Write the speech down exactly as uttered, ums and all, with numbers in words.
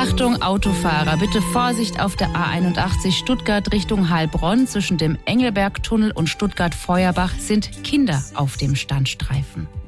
Achtung Autofahrer, bitte Vorsicht auf der A einundachtzig Stuttgart Richtung Heilbronn. Zwischen dem Engelbergtunnel und Stuttgart-Feuerbach sind Kinder auf dem Standstreifen.